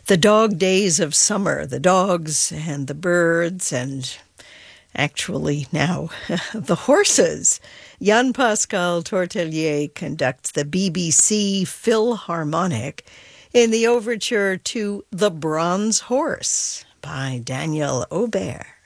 The dog days of summer, the dogs and the birds and actually now the horses. Jan-Pascal Tortelier conducts the BBC Philharmonic in the overture to The Bronze Horse by Daniel Aubert.